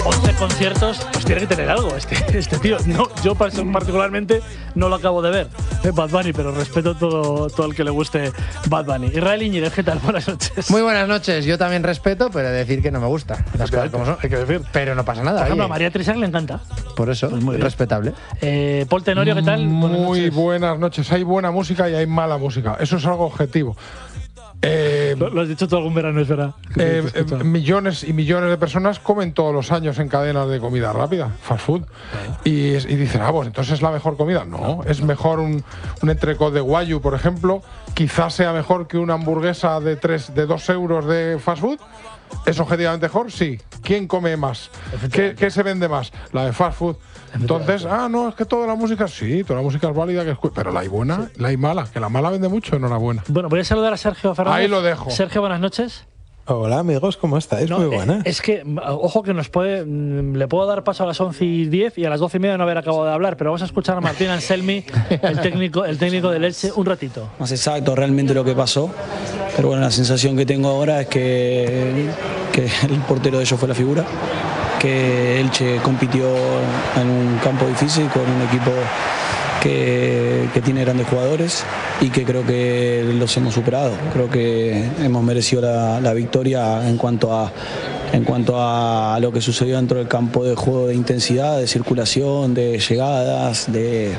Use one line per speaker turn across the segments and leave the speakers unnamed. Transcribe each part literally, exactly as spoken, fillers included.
once conciertos, pues tiene que tener algo este, este tío. No, yo particularmente no lo acabo de ver, eh, Bad Bunny, pero respeto todo, todo el que le guste Bad Bunny. Israel Iñiguez, ¿qué tal? Buenas noches.
Muy buenas noches. Yo también respeto, pero decir que no me gusta. Las cosas como son.
Hay que decir.
Pero no pasa nada.
Por ejemplo,
oye.
a María Trisac le encanta.
Por eso, pues muy respetable.
Eh, Paul Tenorio, ¿qué tal?
Muy
buenas
buenas noches. Hay buena música y hay mala música. Eso es algo objetivo. Eh,
lo, lo has dicho tú algún verano, es verdad.
Eh, eh, millones y millones de personas comen todos los años en cadenas de comida rápida, fast food. Y, y dicen, ah, pues entonces es la mejor comida. No, es mejor un, un entrecot de guayu, por ejemplo. Quizás sea mejor que una hamburguesa de, tres, de dos euros de fast food. ¿Es objetivamente mejor? Sí. ¿Quién come más? ¿Qué, ¿Qué se vende más? La de fast food. Entonces, ah, no, es que toda la música, sí, toda la música es válida, que escu- pero la hay buena, sí. La hay mala, que la mala vende mucho, enhorabuena.
Bueno, voy a saludar a Sergio Fernández.
Ahí lo dejo.
Sergio, buenas noches.
Hola amigos, ¿cómo estáis?
No,
Muy buena.
Es que, ojo que nos puede, le puedo dar paso a las once y diez y a las doce y media no haber acabado de hablar, pero vamos a escuchar a Martín Anselmi, el técnico, el técnico del Elche, un ratito.
Más exacto realmente lo que pasó, pero bueno, la sensación que tengo ahora es que, que el portero de ellos fue la figura, que Elche compitió en un campo difícil con un equipo que, que tiene grandes jugadores y que creo que los hemos superado. Creo que hemos merecido la, la victoria en cuanto a en cuanto a lo que sucedió dentro del campo de juego, de intensidad, de circulación, de llegadas, de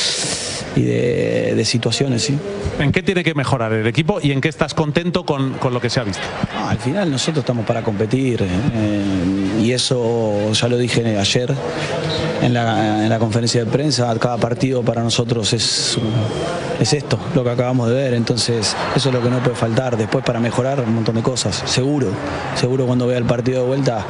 y de, de situaciones, sí.
¿En qué tiene que mejorar el equipo y en qué estás contento con, con lo que se ha visto?
Ah, al final nosotros estamos para competir eh, y eso ya lo dije ayer en la, en la conferencia de prensa. Cada partido para nosotros es, es esto, lo que acabamos de ver, entonces eso es lo que no puede faltar. Después para mejorar un montón de cosas, seguro, seguro cuando vea el partido de vuelta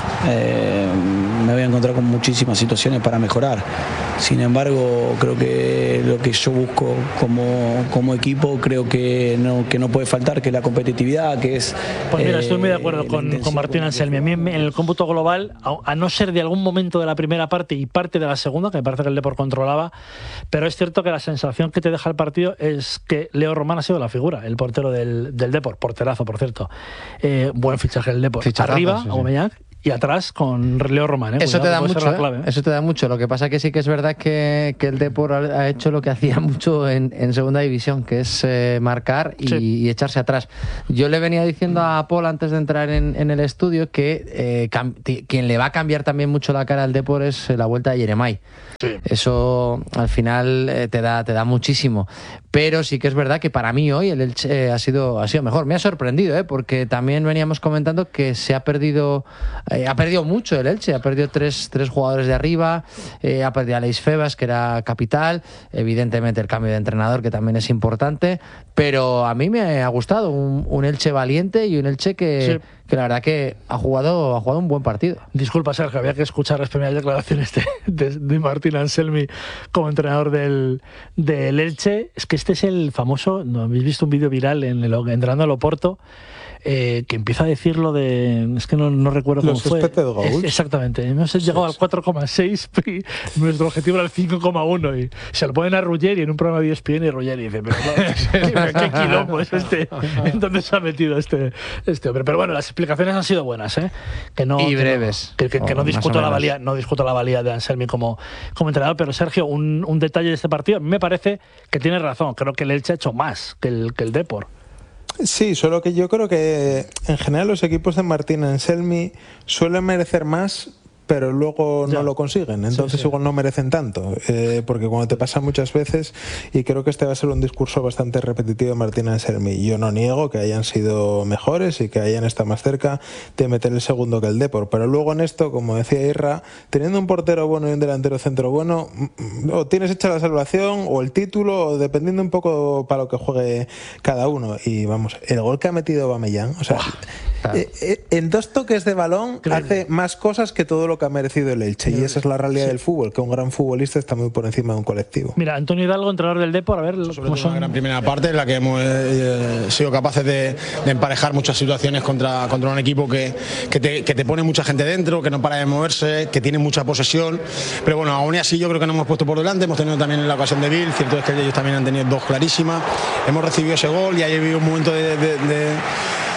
eh, me voy a encontrar con muchísimas situaciones para mejorar. Sin embargo, creo que lo que yo busco como, como equipo, creo que no, que no puede faltar, que es la competitividad, que es...
Pues mira, eh, estoy muy de acuerdo con, con Martín Anselmi. A mí en el cómputo global, a, a no ser de algún momento de la primera parte y parte de la segunda, que me parece que el Depor controlaba, pero es cierto que la sensación que te deja el partido es que Leo Román ha sido la figura, el portero del, del Depor, porterazo, por cierto. Eh, buen fichaje del Depor.
Ficharazo,
Arriba,
sí,
Aubameyang, y atrás con Leo Román. ¿eh?
Eso,
Cuidado,
te da
puede ser
mucho,
la clave, ¿eh?
Eso te da mucho. Lo que pasa que sí que es verdad que, que el Depor ha hecho lo que hacía mucho en, en segunda división, que es eh, marcar y, sí. y echarse atrás. Yo le venía diciendo a Paul antes de entrar en, en el estudio que eh, cam- quien le va a cambiar también mucho la cara al Depor es la vuelta de Yeremay. Sí. Eso al final eh, te da te da muchísimo. Pero sí que es verdad que para mí hoy el Elche eh, ha sido ha sido mejor. Me ha sorprendido, ¿eh? Porque también veníamos comentando que se ha perdido eh, ha perdido mucho el Elche. Ha perdido tres, tres jugadores de arriba. Eh, ha perdido a Aleix Febas, que era capital. Evidentemente el cambio de entrenador, que también es importante. Pero a mí me ha gustado un, un Elche valiente y un Elche que... Sí. que la verdad que ha jugado ha jugado un buen partido.
Disculpa, Sergio, había que escuchar las primeras declaraciones de, de, de Martín Anselmi como entrenador del, del Elche. Es que este es el famoso, ¿no habéis visto un vídeo viral en el entrenando al Oporto? Eh, que empieza a decir lo de... Es que no, no recuerdo cómo fue. Es, exactamente. Hemos sí, llegado sí. al cuatro coma seis y nuestro objetivo era el cinco coma uno y se lo ponen a Ruggeri en un programa de E S P N y Ruggeri dice, pero claro, qué quilombo es este. Entonces se ha metido este, este hombre. Pero bueno, las explicaciones han sido buenas, ¿eh? Que no,
y breves.
Que no, que, que, que no discuto la valía, no discuto la valía de Anselmi como, como entrenador, pero Sergio, un, un detalle de este partido, a mí me parece que tiene razón. Creo que el Elche ha hecho más que el, que el Depor.
Sí, solo que yo creo que en general los equipos de Martín Anselmi suelen merecer más, pero luego ya. no lo consiguen, entonces sí, sí. igual no merecen tanto, eh, porque cuando te pasa muchas veces, y creo que este va a ser un discurso bastante repetitivo de Martín Anselmi, yo no niego que hayan sido mejores y que hayan estado más cerca de meter el segundo que el Depor, pero luego en esto, como decía Irra, teniendo un portero bueno y un delantero centro bueno, o tienes hecha la salvación o el título, o dependiendo un poco para lo que juegue cada uno, y vamos, el gol que ha metido Aubameyang, o sea, claro. eh, eh, en dos toques de balón Increíble. hace más cosas que todo lo que ha merecido el Elche, y esa es la realidad sí. del fútbol, que un gran futbolista está muy por encima de un colectivo.
Mira, Antonio Hidalgo, entrenador del Depor, a ver
cómo son. Una gran primera parte en la que hemos eh, sido capaces de, de emparejar muchas situaciones contra, contra un equipo que, que, te, que te pone mucha gente dentro, que no para de moverse, que tiene mucha posesión, pero bueno, aún así yo creo que nos hemos puesto por delante, hemos tenido también la ocasión de Bill, cierto es que ellos también han tenido dos clarísimas, hemos recibido ese gol y ahí ha habido un momento de, de, de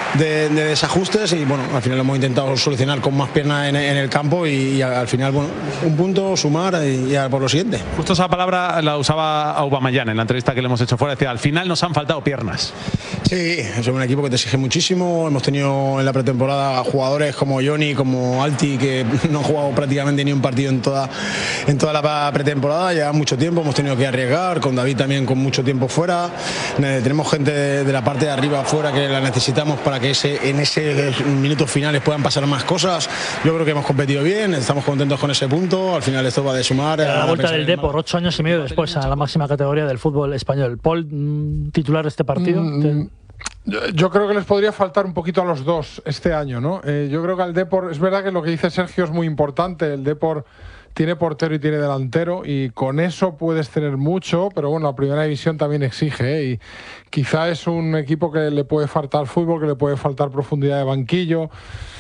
de, de desajustes y bueno, al final lo hemos intentado solucionar con más piernas en, en el campo y, y al final, bueno, un punto, sumar y, y a por lo siguiente.
Justo esa palabra la usaba Aubameyang en la entrevista que le hemos hecho fuera, decía, al final nos han faltado piernas.
Sí, es un equipo que te exige muchísimo, hemos tenido en la pretemporada jugadores como Johnny, como Alti, que no han jugado prácticamente ni un partido en toda, en toda la pretemporada, lleva mucho tiempo, hemos tenido que arriesgar, con David también con mucho tiempo fuera, eh, tenemos gente de, de la parte de arriba afuera que la necesitamos para que ese, en esos minutos finales puedan pasar más cosas. Yo creo que hemos competido bien, estamos contentos con ese punto, al final esto va de sumar.
La, la vuelta del Depor, ocho años y medio después a la máxima categoría del fútbol español. Paul, titular de este partido.
Mm. Yo, yo creo que les podría faltar un poquito a los dos este año, ¿no? Eh, yo creo que al Depor, es verdad que lo que dice Sergio es muy importante, el Depor tiene portero y tiene delantero y con eso puedes tener mucho, pero bueno, la primera división también exige, ¿eh? Y quizá es un equipo que le puede faltar fútbol, que le puede faltar profundidad de banquillo.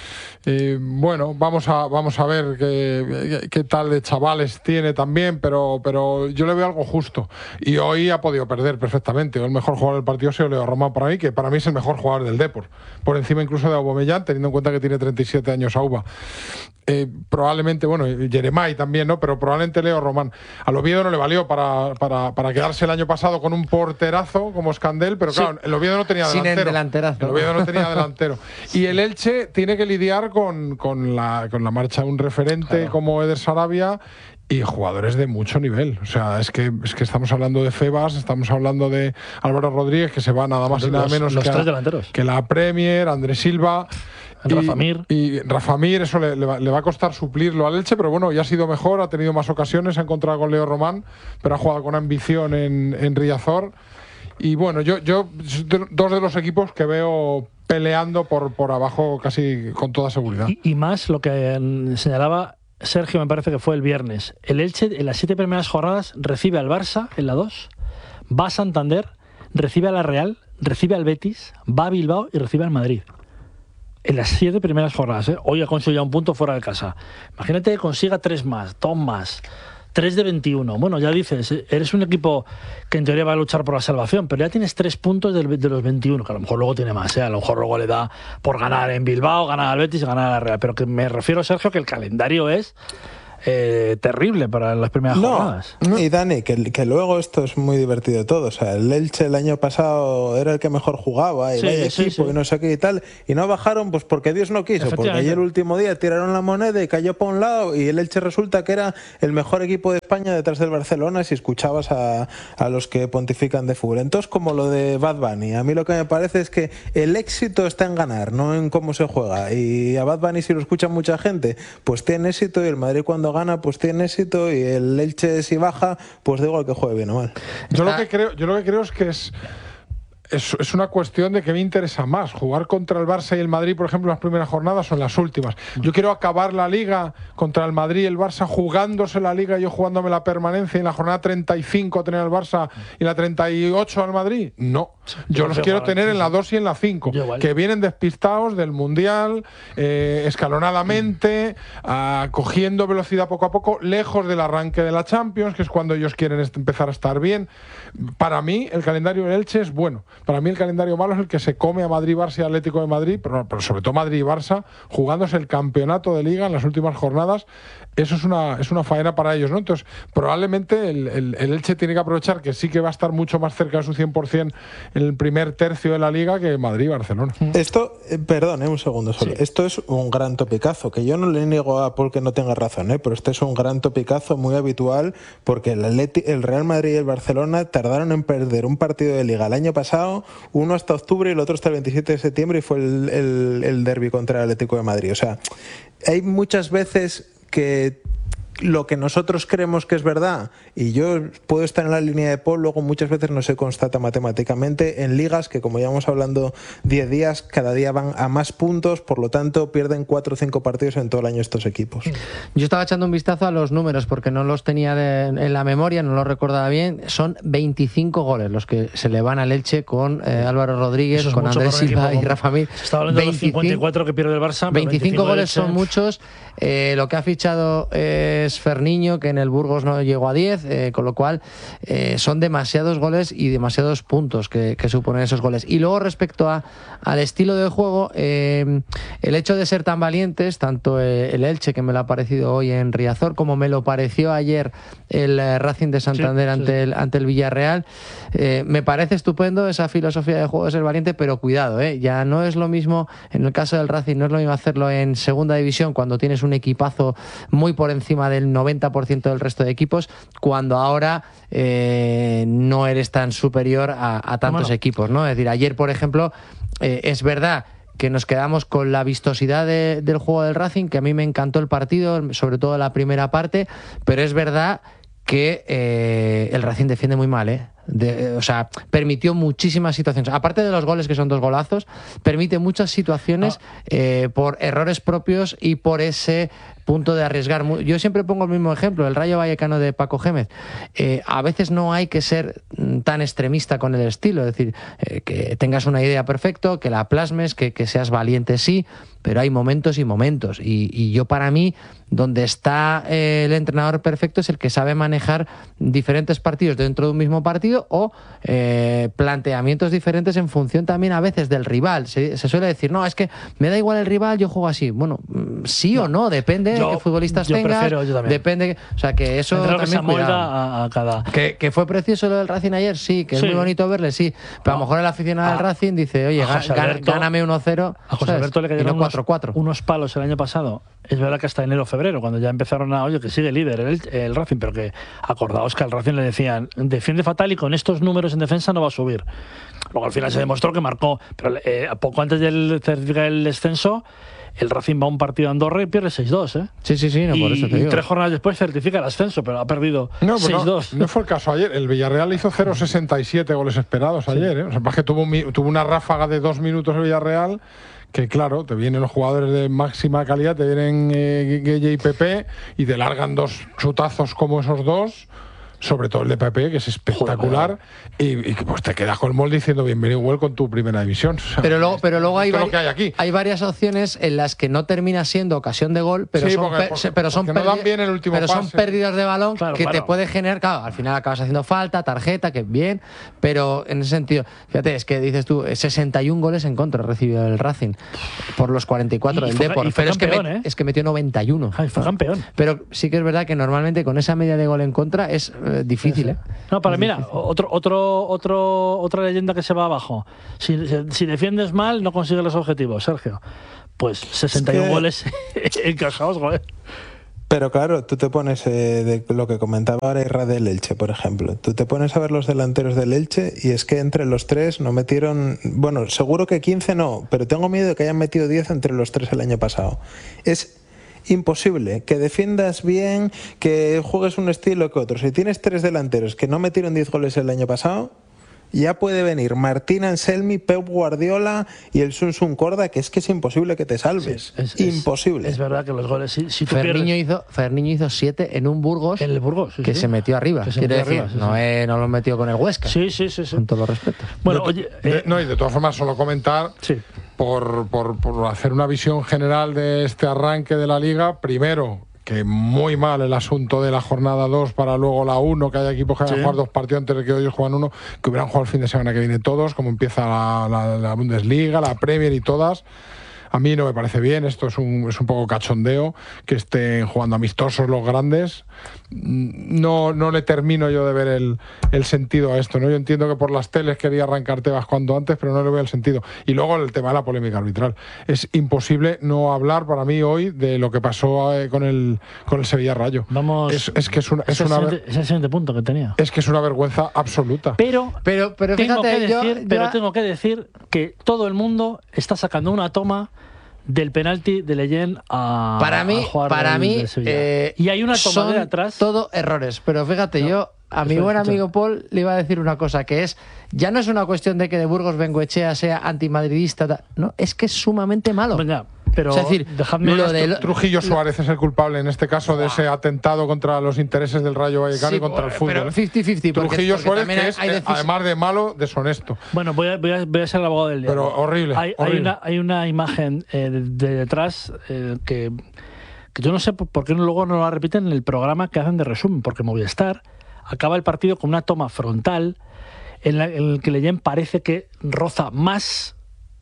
Eh, bueno, vamos a vamos a ver qué, qué tal de chavales tiene también, pero, pero yo le veo algo justo. Y hoy ha podido perder perfectamente. El mejor jugador del partido ha sido Leo Román para mí, que para mí es el mejor jugador del Depor. Por encima incluso de Aubameyang, teniendo en cuenta que tiene treinta y siete años Auba. Eh, probablemente, bueno, Jeremai también, ¿no? Pero probablemente Leo Román. Al Oviedo no le valió para, para, para quedarse el año pasado con un porterazo como Escandel, pero claro, sí, el Oviedo no tenía delantero.
Sin el delanterazo.
El Oviedo no tenía delantero. Y el Elche tiene que lidiar con, con, la, con la marcha de un referente claro. como Eder Sarabia y jugadores de mucho nivel. O sea, es que, es que estamos hablando de Febas, estamos hablando de Álvaro Rodríguez, que se va nada más los, y nada menos
los
que,
tres
a,
delanteros.
que la Premier, Andrés Silva.
Y, Rafa Mir.
Y Rafa Mir, eso le, le, va, le va a costar suplirlo al Elche, pero bueno, ya ha sido mejor, ha tenido más ocasiones, ha encontrado con Leo Román, pero ha jugado con ambición en, en Riazor. Y bueno, yo, yo dos de los equipos que veo peleando por, por abajo casi con toda seguridad.
Y, y más lo que señalaba Sergio, me parece que fue el viernes. El Elche en las siete primeras jornadas recibe al Barça en la dos, va a Santander, recibe a la Real, recibe al Betis, va a Bilbao y recibe al Madrid. En las siete primeras jornadas, ¿eh? Hoy ha conseguido un punto fuera de casa. Imagínate que consiga tres más, dos más, tres de veintiuno. Bueno, ya dices, eres un equipo que en teoría va a luchar por la salvación, pero ya tienes tres puntos de los veintiuno, que a lo mejor luego tiene más, ¿eh? A lo mejor luego le da por ganar en Bilbao, ganar al Betis y ganar a la Real. Pero que me refiero, Sergio, que el calendario es Eh, terrible para las primeras
no,
jornadas.
Y Dani, que, que luego esto es muy divertido todo. O sea, el Elche el año pasado era el que mejor jugaba y
sí,
vaya
sí,
equipo
sí.
y no sé qué y tal. Y no bajaron pues porque Dios no quiso. Porque ayer el último día tiraron la moneda y cayó para un lado y el Elche resulta que era el mejor equipo de España detrás del Barcelona si escuchabas a, a los que pontifican de fútbol. Entonces, como lo de Bad Bunny, a mí lo que me parece es que el éxito está en ganar, no en cómo se juega. Y a Bad Bunny, si lo escucha mucha gente, pues tiene éxito, y el Madrid cuando gana, pues tiene éxito, y el Elche si baja, pues da igual que juegue bien o mal.
Yo lo que creo, yo lo que creo es que es Es, es una cuestión de que me interesa más jugar contra el Barça y el Madrid, por ejemplo, en las primeras jornadas o en las últimas. Yo quiero acabar la Liga contra el Madrid y el Barça jugándose la Liga y yo jugándome la permanencia, y en la jornada treinta y cinco tener al Barça y en la treinta y ocho al Madrid. No, yo los quiero tener en la dos y en la cinco, que vienen despistados del Mundial, eh, escalonadamente, uh, cogiendo velocidad poco a poco, lejos del arranque de la Champions, que es cuando ellos quieren empezar a estar bien. Para mí, el calendario del Elche es bueno. Para mí el calendario malo es el que se come a Madrid, Barça y Atlético de Madrid, pero, pero sobre todo Madrid y Barça, jugándose el campeonato de Liga en las últimas jornadas. Eso es una, es una faena para ellos, ¿no? Entonces, probablemente el, el, el Elche tiene que aprovechar que sí que va a estar mucho más cerca de su cien por ciento en el primer tercio de la Liga que Madrid y Barcelona.
Esto, eh, perdón, eh, un segundo solo. Sí. Esto es un gran topicazo, que yo no le niego a Paul que no tenga razón, ¿eh? Pero este es un gran topicazo muy habitual, porque el, Atleti, el Real Madrid y el Barcelona tardaron en perder un partido de Liga el año pasado, uno hasta octubre y el otro hasta el veintisiete de septiembre, y fue el, el, el derbi contra el Atlético de Madrid. O sea, hay muchas veces que lo que nosotros creemos que es verdad, y yo puedo estar en la línea de Paul, luego muchas veces no se constata matemáticamente en ligas que, como llevamos hablando diez días, cada día van a más puntos, por lo tanto pierden cuatro o cinco partidos en todo el año estos equipos.
Yo estaba echando un vistazo a los números porque no los tenía de, en la memoria, no los recordaba bien. Son veinticinco goles los que se le van al Elche con eh, Álvaro Rodríguez, con Andrés Silva y Rafa Mir.
Se está hablando veinticinco, de los cincuenta y cuatro que pierde el Barça.
veinticinco goles
Elche.
Son muchos. Eh, lo que ha fichado eh, es Ferniño, que en el Burgos no llegó a diez, eh, con lo cual eh, son demasiados goles y demasiados puntos que, que suponen esos goles. Y luego respecto a, al estilo de juego, eh, el hecho de ser tan valientes, tanto el Elche, que me lo ha parecido hoy en Riazor, como me lo pareció ayer el eh, Racing de Santander sí, ante, sí. El, ante el Villarreal, eh, me parece estupendo esa filosofía de juego de ser valiente, pero cuidado, eh, ya no es lo mismo, en el caso del Racing, no es lo mismo hacerlo en segunda división cuando tienes un equipazo muy por encima del noventa por ciento del resto de equipos, cuando ahora eh, no eres tan superior a, a tantos bueno. equipos, ¿no? Es decir, ayer, por ejemplo, eh, es verdad que nos quedamos con la vistosidad de, del juego del Racing, que a mí me encantó el partido, sobre todo la primera parte, pero es verdad que eh, el Racing defiende muy mal, ¿eh? De, o sea, permitió muchísimas situaciones. Aparte de los goles, que son dos golazos, permite muchas situaciones ah. eh, por errores propios y por ese punto de arriesgar. Yo siempre pongo el mismo ejemplo, el Rayo Vallecano de Paco Gémez. Eh, a veces no hay que ser tan extremista con el estilo, es decir, eh, que tengas una idea perfecta, que la plasmes, que, que seas valiente, sí, pero hay momentos y momentos. Y, y yo, para mí, donde está eh, el entrenador perfecto es el que sabe manejar diferentes partidos dentro de un mismo partido, o eh, planteamientos diferentes en función también a veces del rival. Se, se suele decir, no, es que me da igual el rival, yo juego así. Bueno, sí no, o no, depende yo, de qué futbolistas yo tengas. Prefiero, yo también. Depende, o sea, que eso también,
que se amolda a, a cada...
Que, que fue precioso lo del Racing ayer, sí, que sí. Es muy bonito verle, sí. Pero no. a lo mejor el aficionado ah. del Racing dice, oye, Alberto, gáname uno cero.
A José Alberto le cayeron unos, unos palos el año pasado. Es verdad que hasta enero, febrero, cuando ya empezaron a, oye, que sigue líder el, el Racing, pero que acordaos que al Racing le decían, defiende fatal y con estos números en defensa no va a subir. Luego al final se demostró que marcó, pero eh, poco antes del certificar el descenso, el Racing va a un partido a Andorra y pierde seis dos, ¿eh?
Sí, sí, sí, no,
y,
por eso te
y
digo.
tres jornadas después certifica el ascenso, pero ha perdido
no,
seis dos.
No, no fue el caso ayer. El Villarreal hizo cero coma sesenta y siete goles esperados sí. ayer, ¿eh? O sea, es que tuvo, un, tuvo una ráfaga de dos minutos el Villarreal, que claro, te vienen los jugadores de máxima calidad, te vienen eh, Gueye y Pepe, y te largan dos chutazos como esos dos, sobre todo el de Pepe, que es espectacular. Joder, y, y pues te quedas con el molde diciendo bienvenido, Well, con tu primera división. O sea,
pero luego, pero luego hay,
vari- hay, aquí.
hay varias opciones en las que no termina siendo ocasión de gol, pero
sí,
son,
porque,
per-
porque,
pero son,
porque no dan bien el último
pero son
pase.
pérdidas de balón
claro,
que
claro.
te puede generar, claro, al final acabas haciendo falta, tarjeta, que bien, pero en ese sentido, fíjate, es que dices tú, sesenta y un goles en contra recibió el Racing por los cuarenta y cuatro
y
del
fue,
Depor, pero
campeón,
es, que me,
¿eh?
es que metió noventa y uno.
Ay, fue campeón.
Pero sí que es verdad que normalmente con esa media de gol en contra es eh, difícil, ¿eh?
No, para
es
mira,
difícil.
otro, otro, otro, otra leyenda que se va abajo. Si, si defiendes mal, no consigues los objetivos, Sergio. Pues sesenta y uno es que... goles encajados, joder.
Pero claro, tú te pones, eh, de lo que comentaba ahora Irra del Elche, por ejemplo, tú te pones a ver los delanteros del Elche y es que entre los tres no metieron, bueno, seguro que quince no, pero tengo miedo de que hayan metido diez entre los tres el año pasado. Es imposible que defiendas bien, que juegues un estilo que otro. Si tienes tres delanteros que no metieron diez goles el año pasado, ya puede venir Martín Anselmi, Pep Guardiola y el Sun Sun Corda, que es que es imposible que te salves. Sí, es, imposible.
Es, es verdad que los goles, si, si tú
Ferniño
pierdes...
hizo, Ferniño hizo siete en un Burgos,
en el Burgos sí,
que
sí.
se metió arriba.
Se
Quiere
metió
decir,
arriba, sí,
no,
sí.
eh, no lo metió con el Huesca.
Sí, sí, sí, sí.
Con todo los respetos.
Bueno,
de,
oye,
de,
eh,
no, y de todas formas, solo comentar,
sí.
por, por, por hacer una visión general de este arranque de la Liga, primero, que muy mal el asunto de la jornada dos para luego la uno, que hay equipos que van sí. a jugar dos partidos antes de que ellos juegan uno, que hubieran jugado el fin de semana que viene todos, como empieza la, la, la Bundesliga, la Premier y todas. A mí no me parece bien, esto es un, es un poco cachondeo, que estén jugando amistosos los grandes. No, no le termino yo de ver el, el sentido a esto, ¿no? Yo entiendo que por las teles quería arrancar Tebas cuanto antes, pero no le veo el sentido. Y luego el tema de la polémica arbitral. Es imposible no hablar para mí hoy de lo que pasó con el, con el Sevilla Rayo.
Vamos,
es, es que es una, es,
es,
una
el siguiente, es el siguiente punto que tenía.
Es que es una vergüenza absoluta.
Pero,
pero, pero
tengo,
fíjate,
que decir,
yo,
pero
yo...
tengo que decir que todo el mundo está sacando una toma del penalti de Leyen a
para mí,
a jugar
para
del,
mí
eh, y hay una toma de atrás.
Todo errores, pero fíjate, no, yo a mi buen amigo Paul le iba a decir una cosa, que es, ya no es una cuestión de que de Burgos Bengoechea sea antimadridista, no, es que es sumamente malo.
Venga, pero
o sea, es decir,
dejadme
lo de
lo, Trujillo Suárez lo, es el culpable en este caso de ese atentado contra los intereses del Rayo Vallecano sí, y contra el fútbol.
Pero cincuenta cincuenta.
Trujillo
porque,
Suárez,
porque
que es,
hay decis...
además de malo, deshonesto.
Bueno, voy a, voy a, voy a ser el abogado del diablo.
Pero horrible.
Hay,
horrible.
hay, una, hay una imagen eh, de, de detrás eh, que... que que yo no sé por qué luego no la repiten en el programa que hacen de resumen, porque Movistar acaba el partido con una toma frontal en, la, en el que Leyen parece que roza más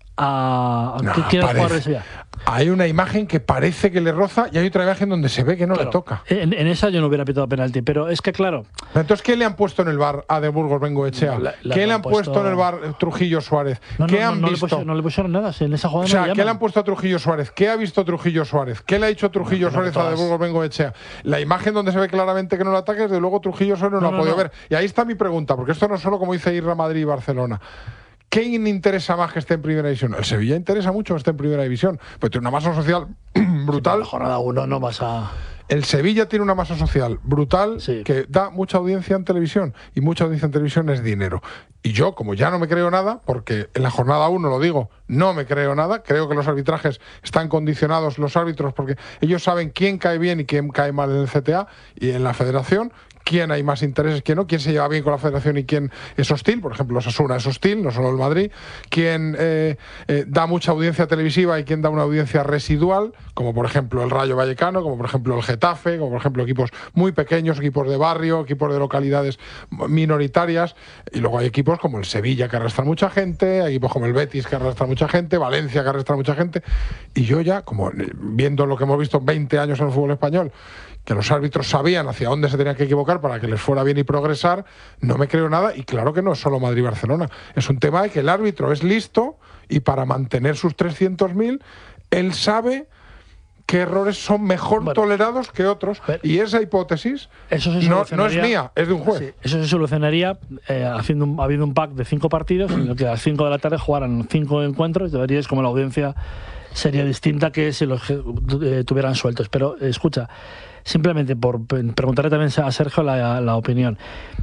a...
No,
¿Quién quiere jugar de Sevilla?
Hay una imagen que parece que le roza y hay otra imagen donde se ve que no
claro,
le toca.
En, en esa yo no hubiera pitado penalti, pero es que claro...
Entonces, ¿qué le han puesto en el bar a De Burgos Bengoechea?
La, la
¿Qué le han
puesto...
puesto en el bar Trujillo Suárez?
No,
¿Qué
no,
han
no,
visto?
Le pusieron, no le pusieron nada, en esa jugada
o sea,
no le
¿qué le han puesto a Trujillo Suárez? ¿Qué ha visto Trujillo Suárez? ¿Qué le ha hecho Trujillo no, Suárez no a De Burgos Bengoechea? La imagen donde se ve claramente que no lo ataque, desde luego Trujillo Suárez no, no, no ha podido no. ver. Y ahí está mi pregunta, porque esto no es solo como dice Irra, Madrid y Barcelona. ¿Quién interesa más que esté en primera división? El Sevilla interesa mucho que esté en primera división, pues tiene una masa social brutal.
Sí, la jornada uno no vas a...
El Sevilla tiene una masa social brutal sí. que da mucha audiencia en televisión, y mucha audiencia en televisión es dinero. Y yo, como ya no me creo nada, porque en la jornada uno lo digo, no me creo nada, creo que los arbitrajes están condicionados, los árbitros, porque ellos saben quién cae bien y quién cae mal en el C T A y en la federación, quién hay más intereses, quién no, quién se lleva bien con la federación y quién es hostil. Por ejemplo, Osasuna es hostil, no solo el Madrid. Quién eh, eh, da mucha audiencia televisiva y quién da una audiencia residual, como por ejemplo el Rayo Vallecano, como por ejemplo el Getafe, como por ejemplo equipos muy pequeños, equipos de barrio, equipos de localidades minoritarias. Y luego hay equipos como el Sevilla, que arrastra mucha gente, hay equipos como el Betis, que arrastra mucha gente, Valencia, que arrastra mucha gente. Y yo ya, como viendo lo que hemos visto veinte años en el fútbol español, que los árbitros sabían hacia dónde se tenían que equivocar para que les fuera bien y progresar, no me creo nada. Y claro que no es solo Madrid-Barcelona, es un tema de que el árbitro es listo y para mantener sus trescientos mil, él sabe qué errores son mejor bueno, tolerados que otros. Y esa hipótesis
eso se
no, no es mía, es de un juez.
Sí, eso se solucionaría eh, haciendo un, habiendo un pack de cinco partidos en el que a las cinco de la tarde jugaran cinco encuentros, y veríais como la audiencia sería distinta que si los eh, tuvieran sueltos. Pero eh, escucha, simplemente por preguntarle también a Sergio la, la opinión.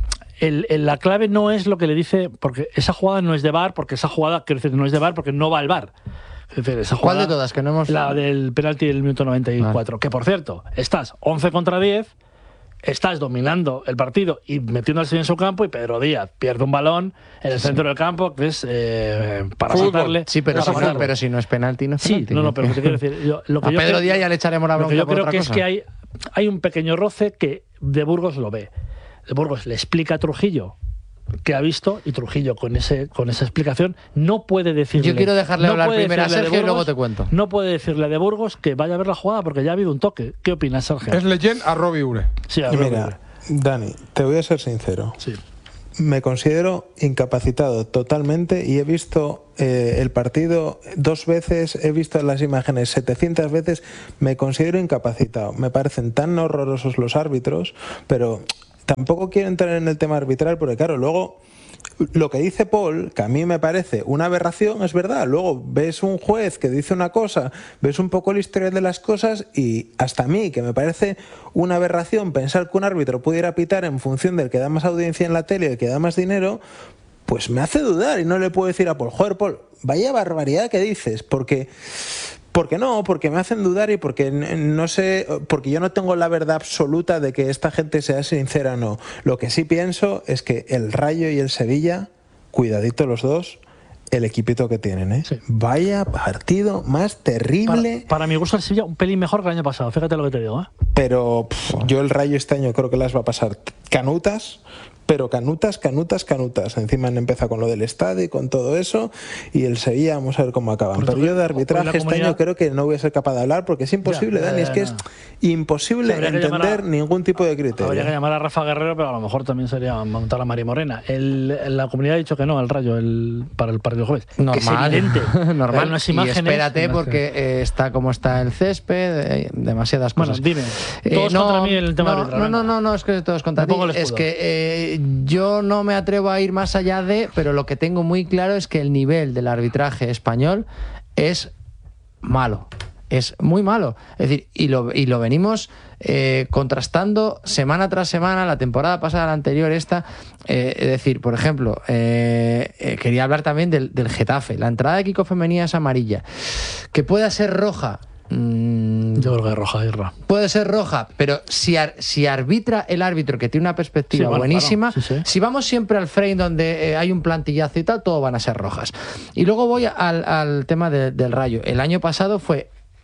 El, el, la clave no es lo que le dice, porque esa jugada no es de V A R, porque esa jugada, quiero decir, no es de V A R porque no va al V A R. Es decir, esa jugada,
¿cuál de todas? Que no hemos...
La del penalti del minuto noventa y cuatro. Vale. Que por cierto, estás once contra diez, estás dominando el partido y metiendo al Sevilla en su campo, y Pedro Díaz pierde un balón en el centro sí. del campo, que es eh, para saltarle.
Sí, pero, si no, pero si no es penalti, no es penalti.
Sí, no, no, pero te quiero decir, yo, lo que
a
yo
Pedro
creo,
Díaz ya le echaremos la bronca.
Lo que yo
por
creo
otra
que
cosa.
es que hay, hay un pequeño roce que De Burgos lo ve. De Burgos le explica a Trujillo que ha visto, y Trujillo con ese con esa explicación no puede decirle...
Yo quiero dejarle
no
hablar primero a Sergio Burgos, y luego te cuento.
No puede decirle a De Burgos que vaya a ver la jugada porque ya ha habido un toque. ¿Qué opinas, Sergio?
Es Leyen a Robbie Ure.
Sí, a
y
Robbie
mira,
Ure.
Dani, te voy a ser sincero.
Sí.
Me considero incapacitado totalmente y he visto eh, el partido dos veces, he visto las imágenes setecientas veces, me considero incapacitado. Me parecen tan horrorosos los árbitros, pero tampoco quiero entrar en el tema arbitral porque claro, luego lo que dice Paul, que a mí me parece una aberración, es verdad. Luego ves un juez que dice una cosa, ves un poco el historial de las cosas y hasta a mí, que me parece una aberración pensar que un árbitro pudiera pitar en función del que da más audiencia en la tele y el que da más dinero, pues me hace dudar y no le puedo decir a Paul, joder, Paul, vaya barbaridad que dices, porque... Porque no, porque me hacen dudar y porque no sé, porque yo no tengo la verdad absoluta de que esta gente sea sincera o no. Lo que sí pienso es que el Rayo y el Sevilla, cuidadito los dos, el equipito que tienen, ¿eh? Sí. Vaya partido más terrible.
Para, para mi gusto el Sevilla un pelín mejor que el año pasado, fíjate lo que te digo, ¿eh?
Pero pff, yo el Rayo este año creo que las va a pasar canutas. Pero canutas, canutas, canutas. Encima han empezado con lo del estadio y con todo eso. Y el Sevilla, vamos a ver cómo acaban. Pero yo de arbitraje este año creo que no voy a ser capaz de hablar porque es imposible, ya, Dani. Ya, ya, es que no. es imposible entender a, ningún tipo de criterio.
Habría que llamar a Rafa Guerrero, pero a lo mejor también sería montar a Mari Morena. El, la comunidad ha dicho que no al Rayo el, para el partido jueves.
Normal.
Que es evidente.
Normal.
Unas imágenes,
y espérate porque eh, está como está el césped, eh, demasiadas cosas.
Bueno, dime. Todos eh, no, contra mí en el tema
no,
arbitral.
No, no, no, no, es que todos contra ti. Es que eh, yo no me atrevo a ir más allá de, pero lo que tengo muy claro es que el nivel del arbitraje español es malo, es muy malo. Es decir, y lo, y lo venimos eh, contrastando semana tras semana, la temporada pasada, la anterior, esta. Eh, es decir, por ejemplo, eh, eh, quería hablar también del, del Getafe. La entrada de Kiko Femenía es amarilla. Que pueda ser roja.
Yo creo que es roja, Irra.
Puede ser roja, pero si, ar, si arbitra el árbitro, que tiene una perspectiva sí, bueno, buenísima, claro. sí, sí. Si vamos siempre al frame donde eh, hay un plantillazo y tal, todo van a ser rojas. Y luego voy al, al tema de, del Rayo. El año pasado fue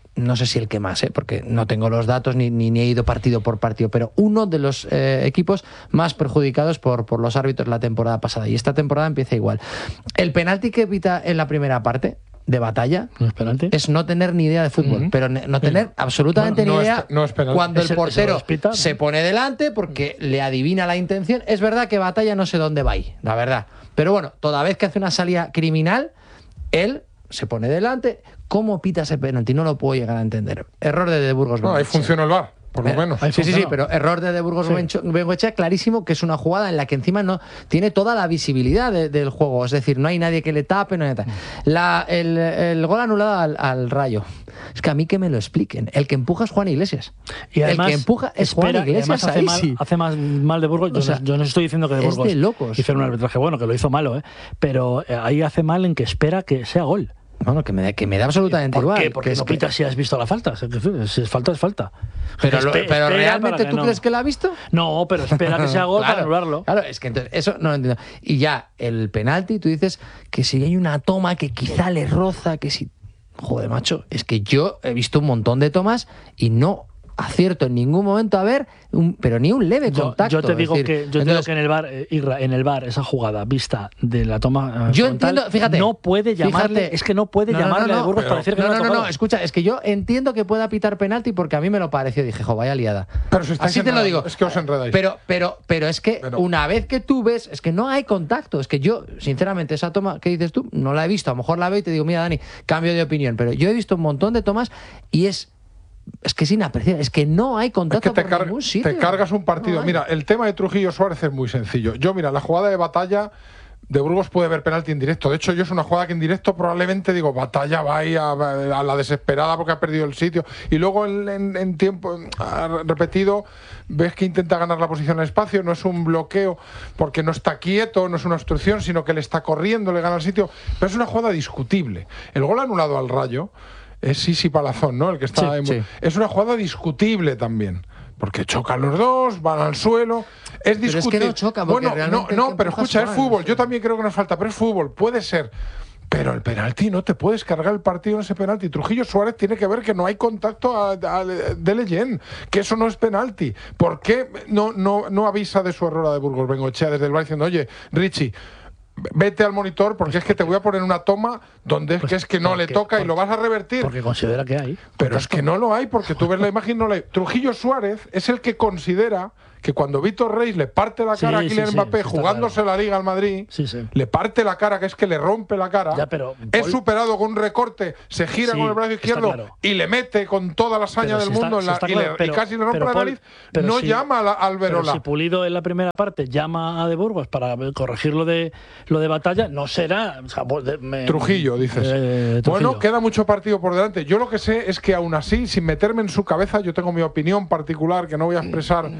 no sé si el que más, ¿eh? Porque no tengo los datos ni, ni, ni he ido partido por partido, pero uno de los eh, equipos más perjudicados por, por los árbitros la temporada pasada. Y esta temporada empieza igual. El penalti que evita en la primera parte de Batalla
¿No es penalti?
es no tener ni idea de fútbol, uh-huh. pero no tener sí. absolutamente
no, no
ni idea
es, no es
cuando el portero
pita,
se pone delante porque uh-huh. le adivina la intención. Es verdad que Batalla no sé dónde va ahí, la verdad. Pero bueno, toda vez que hace una salida criminal, él se pone delante. ¿Cómo pita ese penalti? No lo puedo llegar a entender. Error de De Burgos.
No, ahí funciona el V A R. Por lo menos.
Sí, sí, sí, pero error de De Burgos sí. Bengoechea, clarísimo, que es una jugada en la que encima no tiene toda la visibilidad de, del juego. Es decir, no hay nadie que le tape, no hay nada. La, el, el gol anulado al, al Rayo. Es que a mí que me lo expliquen. El que empuja es Juan Iglesias.
Y además,
el que empuja es Juan
espera,
Iglesias.
Hace,
ahí
mal,
sí.
hace más mal De Burgos. Yo, o sea, no, yo no estoy diciendo que De Burgos
es de locos.
hicieron un arbitraje bueno, que lo hizo malo, ¿eh? Pero eh, ahí hace mal en que espera que sea gol.
Bueno, que me, da, que me da absolutamente
¿Por
igual.
Qué? Porque no pitas si has visto la falta. Si es falta, es falta.
Pero, lo, pero ¿realmente tú no. crees que la ha visto?
No, pero espera que sea gol
claro,
para anularlo.
Claro, es que entonces eso no lo entiendo. Y ya, el penalti, tú dices que si hay una toma que quizá le roza, que si... Joder, macho, es que yo he visto un montón de tomas y no acierto en ningún momento a ver, un, pero ni un leve
yo,
contacto.
Yo te digo
decir,
que yo
entonces,
te digo que en el bar, eh, en el bar esa jugada vista de la toma
yo
frontal,
entiendo, fíjate,
no puede llamarle,
fíjate,
es que no puede
no,
llamarle
no, no,
a De Burgos
pero,
para decir que
no,
no,
no,
no,
no, no, escucha, es que yo entiendo que pueda pitar penalti porque a mí me lo pareció, dije, jo, vaya liada.
Pero si
así te lo digo.
Es que os enredáis.
Pero, pero, pero es que
pero.
una vez que tú ves, es que no hay contacto, es que yo, sinceramente, esa toma que dices tú, no la he visto, a lo mejor la veo y te digo, mira, Dani, cambio de opinión, pero yo he visto un montón de tomas y es Es que es inapreciable, es que no hay contacto
es que te
por
car
ningún sitio.
Te cargas un partido.
No
mira, el tema de Trujillo Suárez es muy sencillo. Yo, mira, la jugada de Batalla, De Burgos puede ver penalti en directo. De hecho, yo es una jugada que en directo probablemente digo, Batalla va ahí a, a la desesperada porque ha perdido el sitio. Y luego en, en, en tiempo repetido ves que intenta ganar la posición en el espacio. No es un bloqueo porque no está quieto, no es una obstrucción, sino que le está corriendo, le gana el sitio. Pero es una jugada discutible. El gol anulado al Rayo es Sisi Palazón, ¿no? El que está
sí,
en...
sí.
Es una jugada discutible también. Porque chocan los dos, van al suelo. Es discutible.
Pero es que no choca, porque
bueno,
realmente
no, no pero escucha, es fútbol.
Sí.
Yo también creo que nos falta, pero es fútbol, puede ser. Pero el penalti, no te puedes cargar el partido en ese penalti. Trujillo Suárez tiene que ver que no hay contacto a, a, de Leyen, que eso no es penalti. ¿Por qué no, no, no avisa de su error a De Burgos Bengoechea desde el bar diciendo, oye, Richie, vete al monitor porque es que te voy a poner una toma donde es
pues
que es que no le toca porque, y lo vas a revertir?
Porque considera que hay.
Pero es que no lo hay, porque tú ves la imagen y no la hay. Trujillo Suárez es el que considera que cuando Víctor Reis le parte la cara sí, a Kylian sí, Mbappé sí, jugándose claro. la Liga al Madrid,
sí, sí.
le parte la cara, que es que le rompe la cara,
ya, pero,
es Paul... superado con un recorte, se gira sí, con el brazo izquierdo claro. y le mete con toda la saña del si mundo está, en la, si y, claro, le, pero, y casi le rompe la nariz, Paul, no si, llama a la, al Verola.
Pero si Pulido en la primera parte llama a De Burgos para corregir lo de, lo de Batalla, no será... O sea, me,
Trujillo, dices. Eh, Trujillo. Bueno, queda mucho partido por delante. Yo lo que sé es que aún así, sin meterme en su cabeza, yo tengo mi opinión particular que no voy a expresar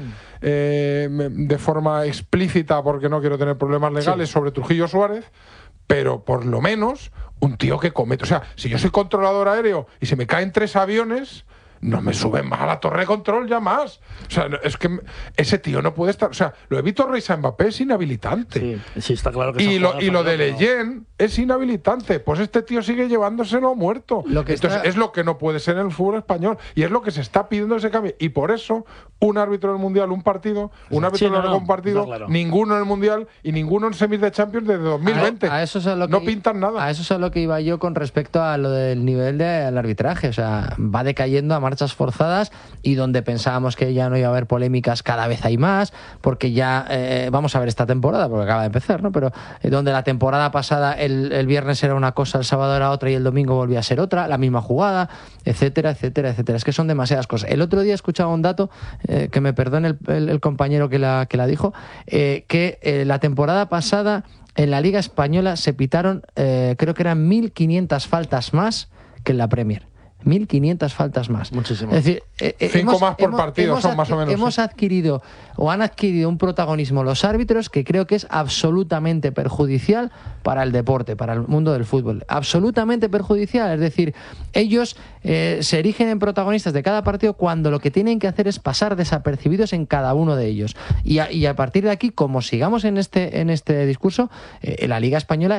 eh, de forma explícita porque no quiero tener problemas legales sí. sobre Trujillo Suárez, pero por lo menos un tío que comete... O sea, si yo soy controlador aéreo y se me caen tres aviones... no me suben más a la torre de control ya más. O sea, es que ese tío no puede estar... O sea, lo de Víctor Reis a Mbappé es inhabilitante.
Sí, sí, está claro que
Y lo, y lo de Leyen es inhabilitante. Pues este tío sigue llevándoselo muerto.
Lo que
Entonces,
está...
es lo que no puede ser en el fútbol español. Y es lo que se está pidiendo ese cambio. Y por eso, un árbitro del Mundial, un partido, un árbitro
sí,
del
no, no,
un partido,
claro.
ninguno en el Mundial y ninguno en semis de Champions desde dos mil veinte.
A, a eso es a lo que,
no pintan nada.
A eso es a lo que iba yo con respecto a lo del nivel del arbitraje. O sea, va decayendo a marchas forzadas. Y donde pensábamos que ya no iba a haber polémicas, cada vez hay más, porque ya eh, vamos a ver esta temporada, porque acaba de empezar, ¿no? Pero eh, donde la temporada pasada el, el viernes era una cosa, el sábado era otra y el domingo volvía a ser otra, la misma jugada, etcétera, etcétera, etcétera. Es que son demasiadas cosas. El otro día escuchaba un dato, eh, que me perdone el, el, el compañero que la, que la dijo, eh, que eh, la temporada pasada en la Liga Española se pitaron, eh, creo que eran mil quinientas faltas más que en la Premier. mil quinientas faltas más.
Muchísimo.
Es decir, eh,
Cinco
hemos,
más por
hemos,
partido
hemos
son más o menos.
Hemos
sí.
adquirido o han adquirido un protagonismo los árbitros que creo que es absolutamente perjudicial para el deporte, para el mundo del fútbol. Absolutamente perjudicial. Es decir, ellos eh, se erigen en protagonistas de cada partido cuando lo que tienen que hacer es pasar desapercibidos en cada uno de ellos. Y a, y a partir de aquí, como sigamos en este, en este discurso, eh, la Liga Española es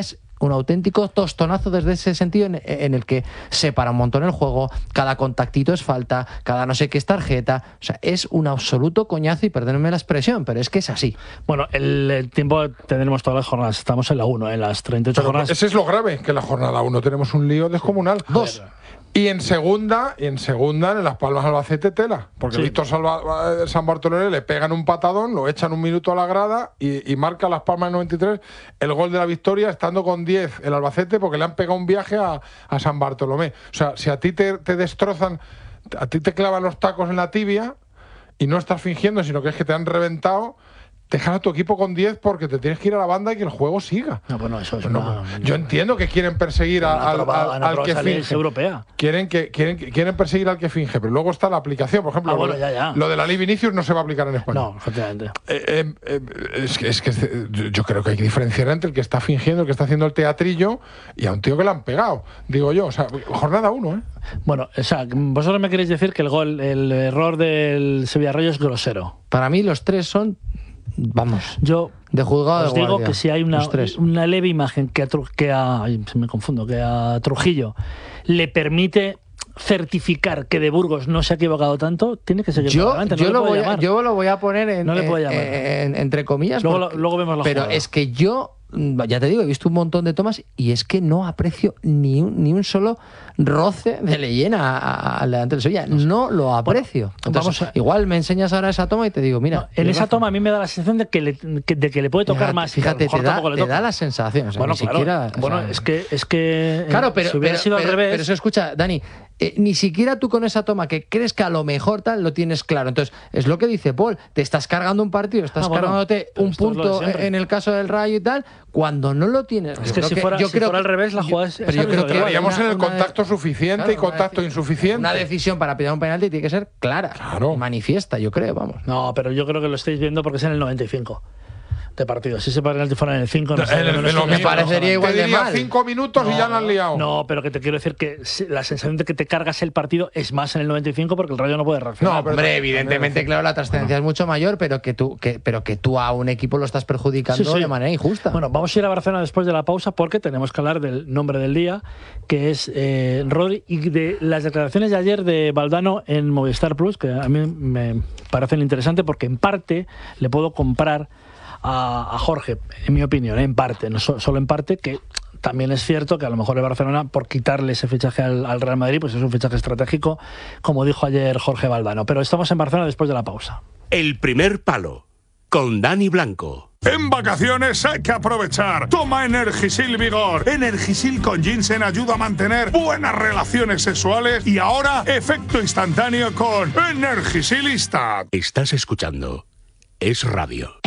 un auténtico tostonazo desde ese sentido en, en el que separa un montón el juego, cada contactito es falta, cada no sé qué es tarjeta, o sea, es un absoluto coñazo y perdónenme la expresión, pero es que es así.
Bueno, el, el tiempo tendremos todas las jornadas, estamos en la uno, en las treinta y ocho
Pero
jornadas.
ese es lo grave, que en la jornada uno tenemos un lío descomunal.
Dos.
Y en segunda, y en segunda, en Las Palmas Albacete tela. Porque
Sí.
Víctor Salva, San Bartolomé le pegan un patadón, lo echan un minuto a la grada y, y marca Las Palmas en noventa y tres el gol de la victoria estando con diez el Albacete porque le han pegado un viaje a, a San Bartolomé. O sea, si a ti te, te destrozan, a ti te clavan los tacos en la tibia y no estás fingiendo, sino que es que te han reventado, dejar a tu equipo con diez porque te tienes que ir a la banda y que el juego siga.
No, bueno, eso es
Bueno,
una-
yo entiendo que quieren perseguir a-
una
al,
probada-
al-
una
al que
probada ley
finge.
europea.
Quieren, que, quieren, quieren perseguir al que finge, pero luego está la aplicación. Por ejemplo,
Ah,
lo,
bueno,
de-
ya, ya.
lo de la ley Vinicius no se va a aplicar en España.
No, efectivamente.
Eh, eh, eh, es que, es que eh, yo- yo creo que hay que diferenciar entre el que está fingiendo, el que está haciendo el teatrillo y a un tío que le han pegado, digo yo. O sea, jornada uno, ¿eh?
Bueno, o sea, vosotros me queréis decir que el gol, el error del Sevilla Rayo es grosero.
Para mí los tres son, vamos,
Yo
de juzgado
os
de
digo
guardia,
que si hay una,
los tres.
una leve imagen que a, Tru- que a ay, se me confundo, que a Trujillo le permite certificar que de Burgos no se ha equivocado tanto, tiene que seguir por
Yo,
adelante. No
yo,
le
lo
puede
voy a,
llamar.
yo lo voy a poner en,
No le puede
en-
llamar.
en- entre comillas.
Luego lo-
porque-
luego vemos la
Pero
jugada.
es que yo, mm, ya te digo, he visto un montón de tomas y es que no aprecio ni un, ni un solo roce de leyena a- a- al delante del Sevilla. No lo aprecio. Entonces,
vamos a-
igual me enseñas ahora esa toma y te digo, mira.
No, en
tienes
esa
razón.
toma a mí me da la sensación de que le, que- de que le puede tocar
Fíjate,
más. y que a lo
Fíjate,
mejor
te da,
tampoco le
te
toca.
da la sensación. O sea,
Bueno,
ni
claro.
siquiera, o
bueno,
sea,
es que es que
Claro, pero,
si hubiera
pero,
sido
pero-
al revés.
pero eso, escucha, Dani, eh, ni siquiera tú con esa toma que crees que a lo mejor tal lo tienes claro. Entonces, es lo que dice Paul, te estás cargando un partido, estás
Ah, bueno,
cargándote
pero
un
esto es lo de
punto
siempre.
en el caso del Rayo y tal, cuando no lo tienes.
Es
Yo
que
creo
si fuera-
yo
si
creo
fuera al
que-
revés, la jugada es-
pero
es
yo creo
algo
que
igual.
Estaríamos
una-
en el
una-
contacto suficiente
claro,
y contacto
una-
insuficiente.
Una decisión para pillar un penalti tiene que ser clara,
Claro.
manifiesta, yo creo, vamos.
No, pero yo creo que lo estáis viendo porque es en el noventa y cinco de partido. Si ese penalti fuera en el cinco, no
En
sé,
el-
no
en
sé,
lo
no sé,
mismo.
parecería
no sé.
igual
Te
de
diría
mal.
cinco minutos y ya la han liado.
No, pero que te quiero decir que si- la sensación de que te cargas el partido es más en el noventa y cinco porque el Rayo no puede reaccionar.
No, pero-
Hombre, evidentemente, claro, la trascendencia es mucho mayor, pero que tú, que, pero que tú a un equipo lo estás perjudicando
Sí, sí.
de manera injusta.
Bueno, vamos a ir a Barcelona después de la pausa porque tenemos que hablar del nombre del día, que es eh, Rodri, y de las declaraciones de ayer de Valdano en Movistar Plus, que a mí me parecen interesantes porque en parte le puedo comprar a, a Jorge, en mi opinión, en parte, no so- solo en parte, que también es cierto que a lo mejor el Barcelona, por quitarle ese fichaje al, al Real Madrid, pues es un fichaje estratégico, como dijo ayer Jorge Valdano. Pero estamos en Barcelona después de la pausa.
El primer palo, con Dani Blanco.
En vacaciones hay que aprovechar. Toma Energisil Vigor. Energisil con ginseng ayuda a mantener buenas relaciones sexuales y ahora efecto instantáneo con Energisilista.
Estás escuchando Es Radio.